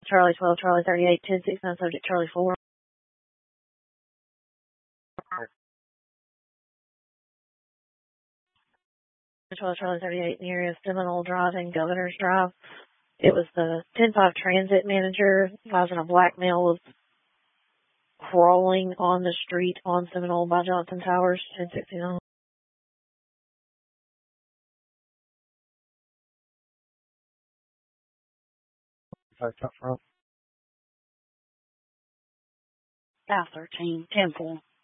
Charlie 12, Charlie 38, 1069, subject Charlie 4. Charlie 38 in the area of Seminole Drive and Governor's Drive. It was the 10-5 transit manager advising a black male was crawling on the street on Seminole by Johnson Towers, 1069. Up front. South 13, 10-4.